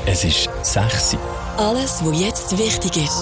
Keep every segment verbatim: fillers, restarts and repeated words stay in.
Es ist sechs Uhr. Alles, was jetzt wichtig ist.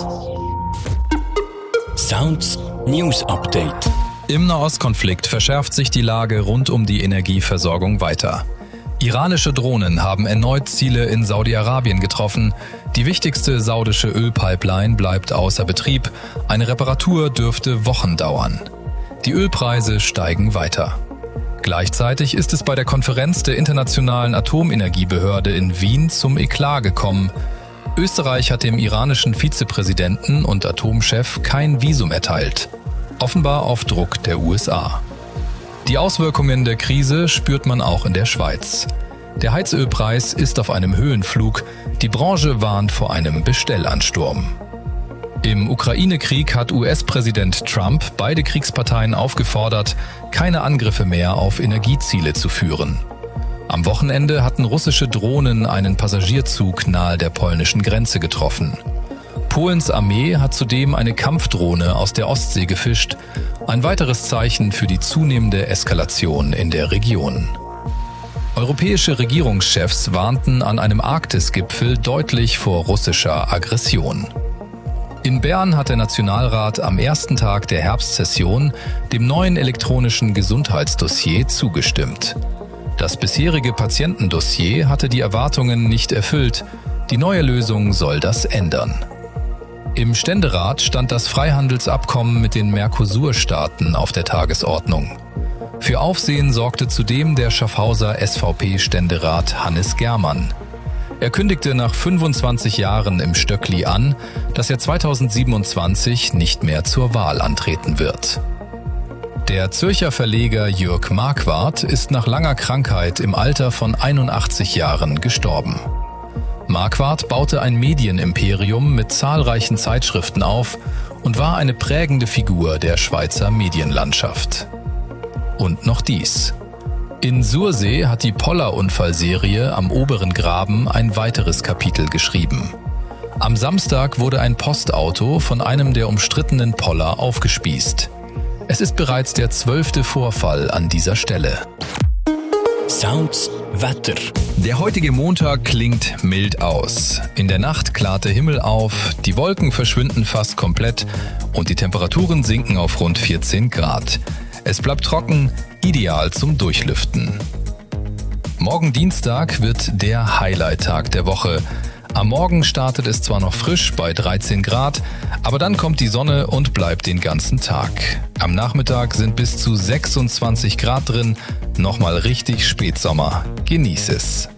Sounds News Update. Im Nahostkonflikt verschärft sich die Lage rund um die Energieversorgung weiter. Iranische Drohnen haben erneut Ziele in Saudi-Arabien getroffen. Die wichtigste saudische Ölpipeline bleibt außer Betrieb. Eine Reparatur dürfte Wochen dauern. Die Ölpreise steigen weiter. Gleichzeitig ist es bei der Konferenz der Internationalen Atomenergiebehörde in Wien zum Eklat gekommen. Österreich hat dem iranischen Vizepräsidenten und Atomchef kein Visum erteilt. Offenbar auf Druck der U S A. Die Auswirkungen der Krise spürt man auch in der Schweiz. Der Heizölpreis ist auf einem Höhenflug. Die Branche warnt vor einem Bestellansturm. Im Ukraine-Krieg hat U S-Präsident Trump beide Kriegsparteien aufgefordert, keine Angriffe mehr auf Energieziele zu führen. Am Wochenende hatten russische Drohnen einen Passagierzug nahe der polnischen Grenze getroffen. Polens Armee hat zudem eine Kampfdrohne aus der Ostsee gefischt, ein weiteres Zeichen für die zunehmende Eskalation in der Region. Europäische Regierungschefs warnten an einem Arktis-Gipfel deutlich vor russischer Aggression. In Bern hat der Nationalrat am ersten Tag der Herbstsession dem neuen elektronischen Gesundheitsdossier zugestimmt. Das bisherige Patientendossier hatte die Erwartungen nicht erfüllt. Die neue Lösung soll das ändern. Im Ständerat stand das Freihandelsabkommen mit den Mercosur-Staaten auf der Tagesordnung. Für Aufsehen sorgte zudem der Schaffhauser S V P-Ständerat Hannes Germann. Er kündigte nach fünfundzwanzig Jahren im Stöckli an, dass er zweitausendsiebenundzwanzig nicht mehr zur Wahl antreten wird. Der Zürcher Verleger Jürg Marquardt ist nach langer Krankheit im Alter von einundachtzig Jahren gestorben. Marquardt baute ein Medienimperium mit zahlreichen Zeitschriften auf und war eine prägende Figur der Schweizer Medienlandschaft. Und noch dies. In Sursee hat die Poller-Unfallserie am Oberen Graben ein weiteres Kapitel geschrieben. Am Samstag wurde ein Postauto von einem der umstrittenen Poller aufgespießt. Es ist bereits der zwölfte Vorfall an dieser Stelle. Sounds Wetter. Der heutige Montag klingt mild aus. In der Nacht klart der Himmel auf, die Wolken verschwinden fast komplett und die Temperaturen sinken auf rund vierzehn Grad. Es bleibt trocken, ideal zum Durchlüften. Morgen Dienstag wird der Highlight-Tag der Woche. Am Morgen startet es zwar noch frisch bei dreizehn Grad, aber dann kommt die Sonne und bleibt den ganzen Tag. Am Nachmittag sind bis zu sechsundzwanzig Grad drin, nochmal richtig Spätsommer. Genieß es.